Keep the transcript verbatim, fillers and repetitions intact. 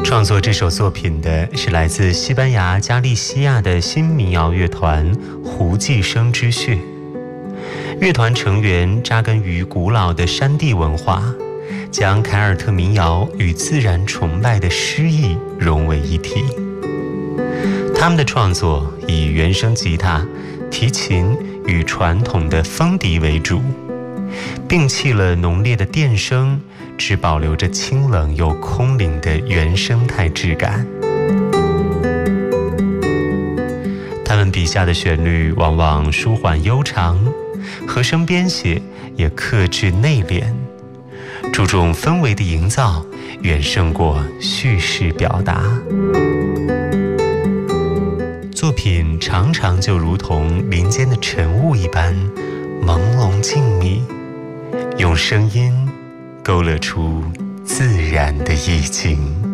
创作这首作品的是来自西班牙加利西亚的新民谣乐团胡寄生之穴。乐团成员扎根于古老的山地文化，将凯尔特民谣与自然崇拜的诗意融为一体。他们的创作以原声吉他、提琴与传统的风笛为主，摒弃了浓烈的电声，只保留着清冷又空灵的原生态质感。他们笔下的旋律往往舒缓悠长，和声编写也克制内敛，注重氛围的营造，远胜过叙事表达。作品常常就如同林间的晨雾一般朦胧静谧，用声音勾勒出自然的意境。